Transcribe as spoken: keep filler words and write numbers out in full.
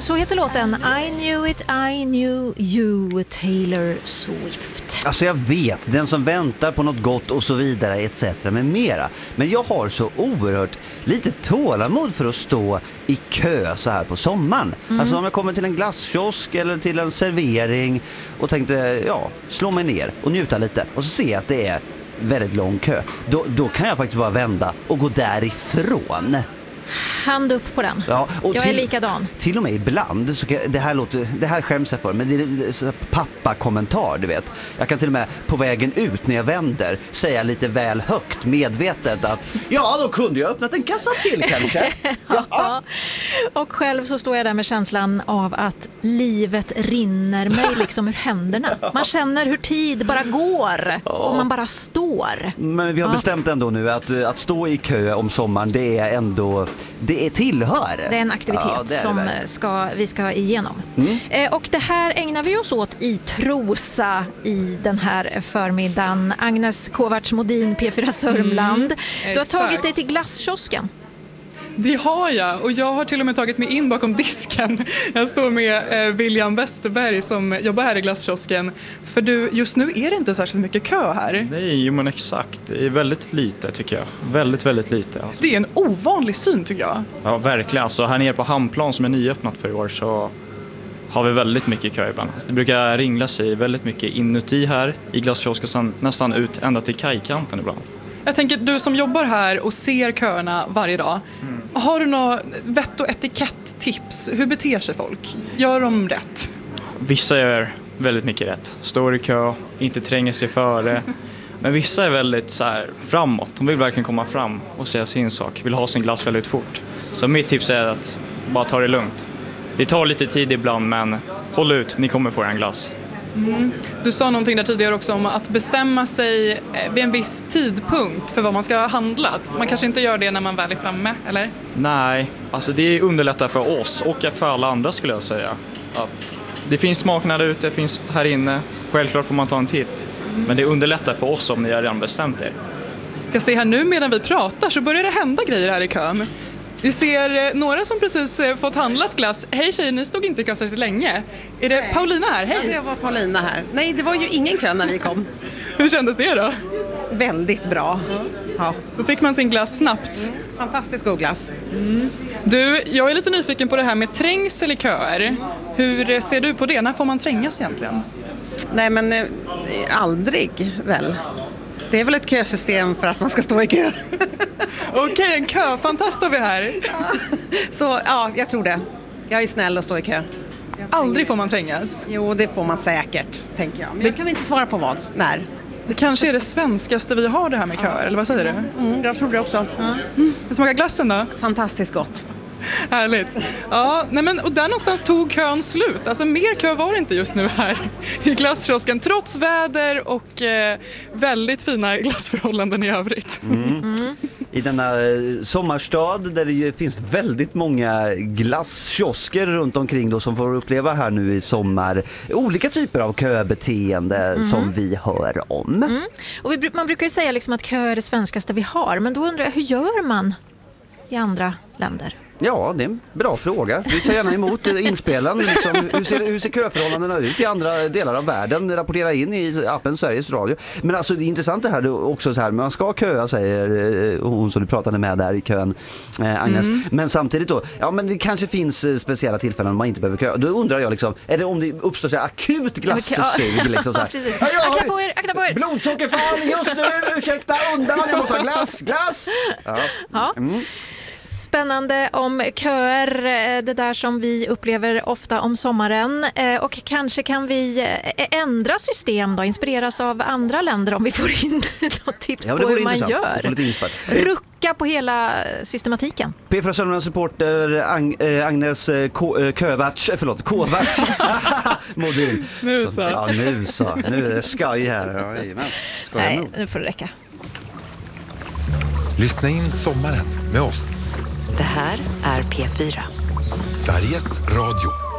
Så heter låten I knew it, I knew you, Taylor Swift. Alltså jag vet, den som väntar på något gott och så vidare et cetera med mera. Men jag har så oerhört lite tålamod för att stå i kö så här på sommaren. Mm. Alltså om jag kommer till en glasskiosk eller till en servering och tänkte, ja, slå mig ner och njuta lite. Och så ser jag att det är väldigt lång kö. Då, då kan jag faktiskt bara vända och gå därifrån. Hand upp på den. Ja, och jag till, är likadan. Till och med ibland så kan, det här låter, det här skäms jag för, men det är, det är pappa-kommentar, du vet. Jag kan till och med på vägen ut när jag vänder säga lite väl högt medvetet att ja, då kunde jag öppnat en kassa till kanske. Ja. Ja. Och själv så står jag där med känslan av att livet rinner mig liksom ur händerna. Man känner hur tid bara går och man bara står. Men vi har ja. bestämt ändå nu att, att stå i kö om sommaren, det är ändå det är tillhör. Det är en aktivitet ja, är som ska, vi ska igenom. Mm. Eh, och det här ägnar vi oss åt i Trosa i den här förmiddagen. Agnes Kovacs Modin, P fyra Sörmland. Mm, du har tagit dig till glasskiosken. Det har jag, och jag har till och med tagit mig in bakom disken. Jag står med eh, William Westerberg som jobbar här i glasskiosken. För du, just nu är det inte särskilt mycket kö här. Nej, men exakt. Det är väldigt lite tycker jag. Väldigt, väldigt lite. Alltså. Det är en ovanlig syn tycker jag. Ja, verkligen. Alltså, här nere på Hamnplan som är nyöppnat för i år så har vi väldigt mycket kö ibland. Det brukar ringla sig väldigt mycket inuti här i glasskiosken, nästan ut ända till kajkanten ibland. Jag tänker, du som jobbar här och ser köerna varje dag, mm. har du några vett- och etikett-tips? Hur beter sig folk? Gör de rätt? Vissa gör väldigt mycket rätt. Står i kö, inte tränger sig före. Men vissa är väldigt så här, framåt. De vill verkligen komma fram och säga sin sak. Vill ha sin glass väldigt fort. Så mitt tips är att bara ta det lugnt. Det tar lite tid ibland, men håll ut, ni kommer få en glass. Mm. Du sa någonting där tidigare också om att bestämma sig vid en viss tidpunkt för vad man ska ha handlat. Man kanske inte gör det när man väl är framme, eller? Nej, alltså det underlättar för oss och för alla andra skulle jag säga. Att det finns smaknader ute, det finns här inne. Självklart får man ta en titt. Mm. Men det underlättar för oss om ni har redan bestämt er. Ska se här nu medan vi pratar så börjar det hända grejer här i kön. Vi ser några som precis fått handlat glass. Hej tjejer, ni stod inte i kö så länge. Är det Nej. Paulina här? Hej. Ja, det var Paulina här. Nej, det var ju ingen kö när vi kom. Hur kändes det då? Väldigt bra. Ja. Då fick man sin glass snabbt. Mm. Fantastisk god glass. Mm. Du, jag är lite nyfiken på det här med trängsel i köer. Hur ser du på det? När får man trängas egentligen? Nej, men eh, aldrig väl. Det är väl ett kösystem för att man ska stå i kö. Okej, okay, en kö. Fantastiskt har vi här. Ja. Så ja, jag tror det. Jag är snäll att stå i kö. Aldrig får man trängas? Jo, det får man säkert, tänker jag. Men jag kan inte svara på vad, när. Det kanske är det svenskaste vi har det här med köer, eller vad säger du? Mm, jag tror det också. Ja. Mm. Hur smakar glassen då? Fantastiskt gott. Härligt. Ja, nej men, och där någonstans tog kön slut. Alltså mer kö var det inte just nu här i glasskiosken. Trots väder och eh, väldigt fina glassförhållanden i övrigt. Mm. Mm. I denna sommarstad där det ju finns väldigt många glasskiosker runt omkring då som får uppleva här nu i sommar olika typer av köbeteende mm. som vi hör om. Mm. Och vi, man brukar ju säga liksom att kö är det svenskaste vi har, men då undrar jag, hur gör man i andra länder? Ja, det är en bra fråga. Vi tar gärna emot inspelen. Liksom, hur, ser, hur ser köförhållandena ut i andra delar av världen? Rapportera in i appen Sveriges Radio. Men alltså det är intressant det här också så här. Man ska köa, säger hon som du pratade med där i kön, eh, Agnes. Mm. Men samtidigt då, ja men det kanske finns speciella tillfällen man inte behöver köa. Då undrar jag liksom, är det om det uppstår så här akut glassug liksom så här. Ja, ja, akta på er, akta på er. Blodsockerfall just nu, ursäkta undan, jag måste ha glass, glass. Ja. Ja. Mm. Spännande om köer, det där som vi upplever ofta om sommaren. Och kanske kan vi ändra system då, inspireras av andra länder om vi får in något tips ja, på hur man gör. Rucka på hela systematiken. P fyra Sörmlands reporter Ag- Agnes K- Kovacs, förlåt, Kovacs Modin. Nu så. Ja, nu så. Nu är det skoj här. Ja, Nej, nu får det räcka. Lyssna in sommaren med oss. Det här är P fyra. Sveriges Radio.